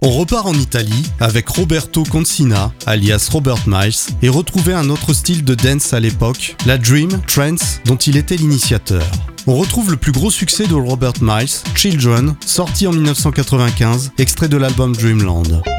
On repart en Italie avec Roberto Concina, alias Robert Miles, et retrouver un autre style de dance à l'époque, la Dream Trance, dont il était l'initiateur. On retrouve le plus gros succès de Robert Miles, Children, sorti en 1995, extrait de l'album Dreamland.